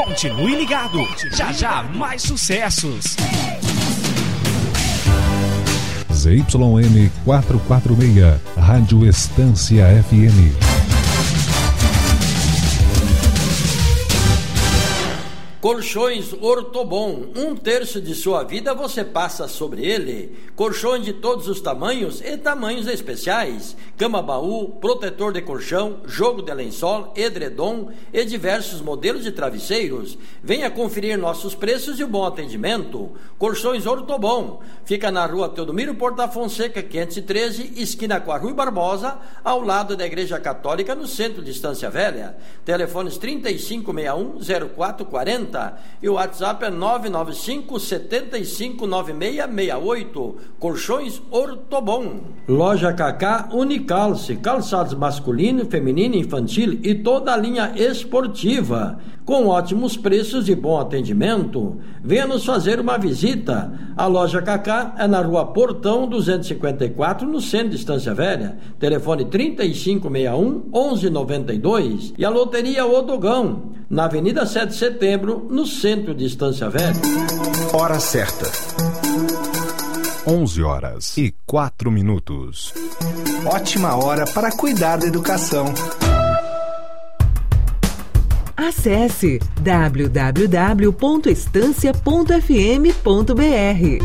Continue ligado, já já mais sucessos. ZYN 446, Rádio Estância FM. Colchões Ortobon, 1/3 de sua vida você passa sobre ele. Colchões de todos os tamanhos e tamanhos especiais. Cama-baú, protetor de colchão, jogo de lençol, edredom e diversos modelos de travesseiros. Venha conferir nossos preços e o bom atendimento. Colchões Ortobon, fica na rua Teodomiro Porta Fonseca, 513, esquina com a Rui Barbosa, ao lado da Igreja Católica, no centro de Estância Velha. Telefones 3561-0440 e o WhatsApp é 995-759668. Colchões Ortobon. Loja Cacá Unicalce, calçados masculino, feminino, infantil e toda a linha esportiva, com ótimos preços e bom atendimento. Venha nos fazer uma visita. A Loja Cacá é na rua Portão 254, no centro de Estância Velha. Telefone 3561-1192. E a Loteria Odogão, na Avenida 7 de Setembro, no centro de Estância Velha. Hora certa. 11h04. Ótima hora para cuidar da educação. Acesse www.estancia.fm.br.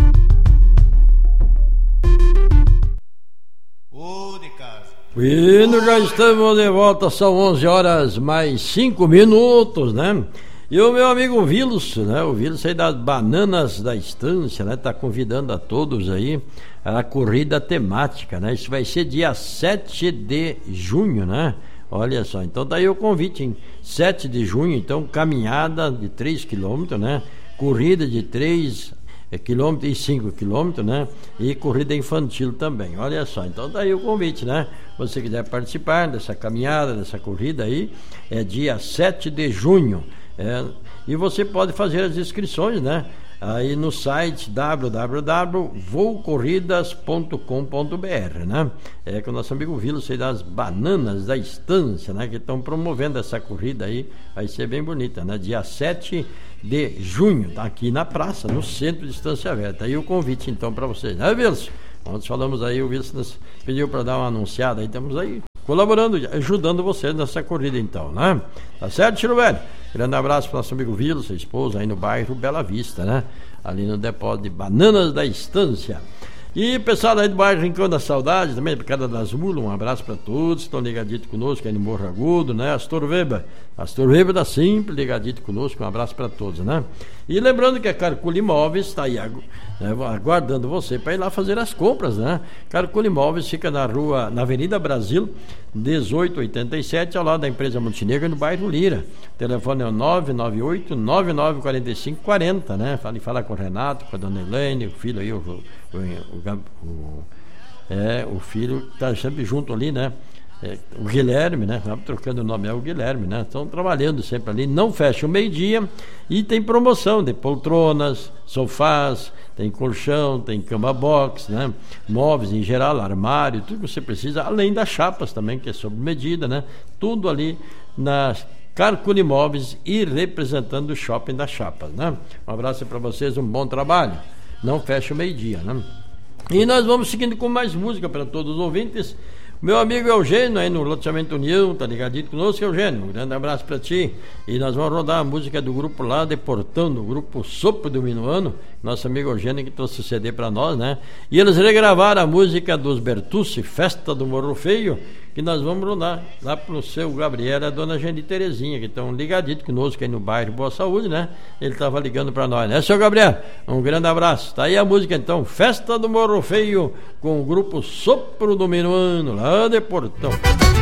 E já estamos de volta, são 11h mais 5 minutos, né? E o meu amigo Vilos, né? O Vilos aí das Bananas da Estância, né? Tá convidando a todos aí a corrida temática, né? Isso vai ser dia 7 de junho, né? Olha só, então daí o convite, em 7 de junho, então caminhada de 3 km, né? Corrida de 3 km e 5 km, né? E corrida infantil também, olha só, então daí o convite, né? Você quiser participar dessa caminhada, dessa corrida aí, é dia 7 de junho, e você pode fazer as inscrições, né? Aí no site www.voucorridas.com.br, né? É com o nosso amigo Vilos aí das Bananas da Estância, né? Que estão promovendo essa corrida aí, vai ser bem bonita, né? Dia 7 de junho, tá aqui na praça, no centro de Estância Velha. Tá aí o convite então para vocês, né, Vilos? Nós falamos aí, o Vilos nos pediu para dar uma anunciada aí, estamos aí colaborando, ajudando vocês nessa corrida então, né? Tá certo, Tiro Velho? Grande abraço para o nosso amigo Vilos, sua esposa, aí no bairro Bela Vista, né? Ali no depósito de Bananas da Estância. E pessoal aí do bairro Rincão da Saudade, também, Picada das Mulas, um abraço para todos que estão ligadinhos conosco aí no Morro Agudo, né? Astor Weber da Simples, ligadinho conosco, um abraço para todos, né? E lembrando que a Carcula Imóveis está aí aguardando você para ir lá fazer as compras, né? Carcula Imóveis fica na Avenida Brasil 1887, ao lado da empresa Montenegro, no bairro Lira. O telefone é o 998-994540, né? Fala com o Renato, com a dona Elaine, o filho aí, o filho está sempre junto ali, né? O Guilherme, né? Estamos trocando o nome, é o Guilherme, né? Estão trabalhando sempre ali, não fecha o meio-dia e tem promoção de poltronas, sofás, tem colchão, tem cama box, né? Móveis em geral, armário, tudo que você precisa, além das chapas também, que é sob medida, né? Tudo ali na Carcula Imóveis e representando o Shopping das Chapas, né? Um abraço para vocês, um bom trabalho. Não fecha o meio-dia, né? E nós vamos seguindo com mais música para todos os ouvintes. Meu amigo Eugênio, aí no loteamento União, tá ligadinho conosco, Eugênio? Um grande abraço para ti. E nós vamos rodar a música do grupo lá de Portão, do grupo Sopro do Minuano. Nosso amigo Eugênio que trouxe o CD para nós, né? E eles regravaram a música dos Bertucci, Festa do Morro Feio, que nós vamos rodar lá pro seu Gabriel e a dona Geni Terezinha, que estão ligadinho conosco aí no bairro Boa Saúde, né? Ele estava ligando para nós, né, seu Gabriel? Um grande abraço. Tá aí a música então, Festa do Morro Feio, com o grupo Sopro do Minuano, lá de Portão.